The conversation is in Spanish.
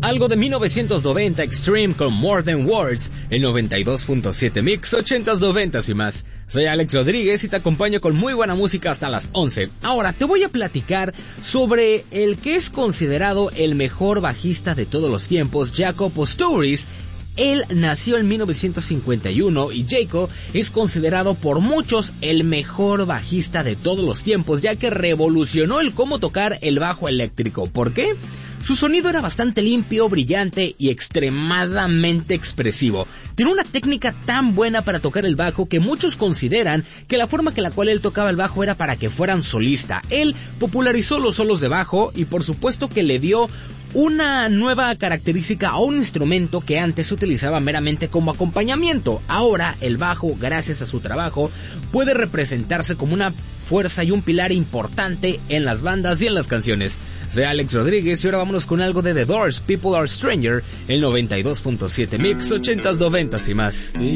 algo de 1990 Extreme con More Than Words, el 92.7 Mix, 80s, 90s y más. Soy Alex Rodríguez y te acompaño con muy buena música hasta las 11. Ahora te voy a platicar sobre el que es considerado el mejor bajista de todos los tiempos, Jaco Pastorius. Él nació en 1951 y Jaco es considerado por muchos el mejor bajista de todos los tiempos, ya que revolucionó el cómo tocar el bajo eléctrico. ¿Por qué? Su sonido era bastante limpio, brillante y extremadamente expresivo. Tiene una técnica tan buena para tocar el bajo que muchos consideran que la forma en la cual él tocaba el bajo era para que fueran solista. Él popularizó los solos de bajo y por supuesto que le dio una nueva característica a un instrumento que antes se utilizaba meramente como acompañamiento. Ahora el bajo, gracias a su trabajo, puede representarse como una fuerza y un pilar importante en las bandas y en las canciones. Soy Alex Rodríguez y ahora vámonos con algo de The Doors, People Are Stranger, el 92.7 Mix, 80s, 90s y más.